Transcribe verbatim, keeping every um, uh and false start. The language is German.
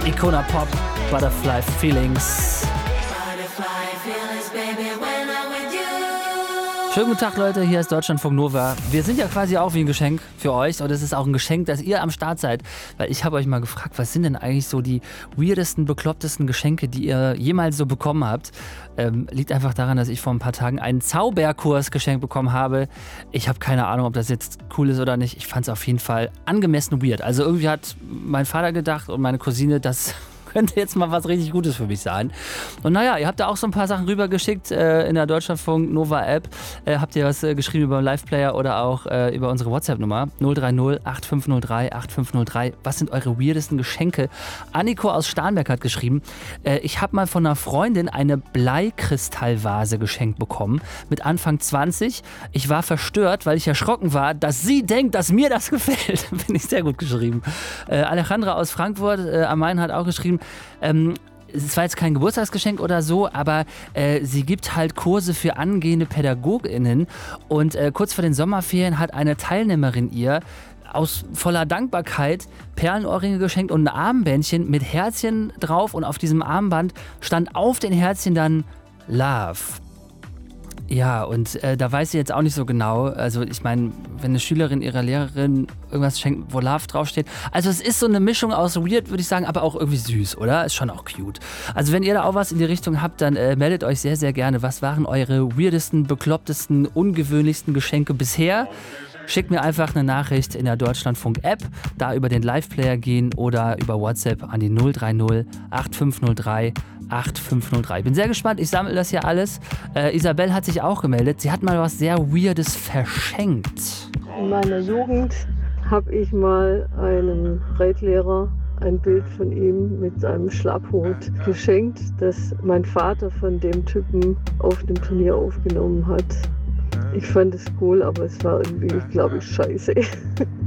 Icona Pop, Butterfly Feelings. Schönen guten Tag, Leute, hier ist Deutschlandfunk Nova. Wir sind ja quasi auch wie ein Geschenk für euch und es ist auch ein Geschenk, dass ihr am Start seid, weil ich habe euch mal gefragt, was sind denn eigentlich so die weirdesten, beklopptesten Geschenke, die ihr jemals so bekommen habt. Ähm, liegt einfach daran, dass ich vor ein paar Tagen einen Zauberkurs geschenkt bekommen habe. Ich habe keine Ahnung, ob das jetzt cool ist oder nicht. Ich fand es auf jeden Fall angemessen weird. Also irgendwie hat mein Vater gedacht und meine Cousine, das könnte jetzt mal was richtig Gutes für mich sein. Und naja, ihr habt da auch so ein paar Sachen rübergeschickt äh, in der Deutschlandfunk Nova App. Äh, habt ihr was äh, geschrieben über den Live-Player oder auch äh, über unsere WhatsApp-Nummer null drei null acht fünf null drei acht fünf null drei. Was sind eure weirdesten Geschenke? Anniko aus Starnberg hat geschrieben, äh, ich habe mal von einer Freundin eine Bleikristallvase geschenkt bekommen mit Anfang zwanzig. Ich war verstört, weil ich erschrocken war, dass sie denkt, dass mir das gefällt. Finde ich sehr gut geschrieben. Äh, Alejandra aus Frankfurt äh, am Main hat auch geschrieben, Ähm, es war jetzt kein Geburtstagsgeschenk oder so, aber äh, sie gibt halt Kurse für angehende PädagogInnen und äh, kurz vor den Sommerferien hat eine Teilnehmerin ihr aus voller Dankbarkeit Perlenohrringe geschenkt und ein Armbändchen mit Herzchen drauf und auf diesem Armband stand auf den Herzchen dann Love. Ja, und äh, da weiß sie jetzt auch nicht so genau, also ich meine, wenn eine Schülerin ihrer Lehrerin irgendwas schenkt, wo Love draufsteht, also es ist so eine Mischung aus weird, würde ich sagen, aber auch irgendwie süß, oder? Ist schon auch cute. Also wenn ihr da auch was in die Richtung habt, dann äh, meldet euch sehr, sehr gerne. Was waren eure weirdesten, beklopptesten, ungewöhnlichsten Geschenke bisher? Schickt mir einfach eine Nachricht in der Deutschlandfunk-App, da über den Live-Player gehen oder über WhatsApp an die null drei null acht fünf null drei acht fünf null drei. Bin sehr gespannt, ich sammle das hier alles. Äh, Isabel hat sich auch gemeldet. Sie hat mal was sehr Weirdes verschenkt. In meiner Jugend habe ich mal einem Reitlehrer ein Bild von ihm mit seinem Schlapphut geschenkt, das mein Vater von dem Typen auf dem Turnier aufgenommen hat. Ich fand es cool, aber es war irgendwie, glaube ich, scheiße.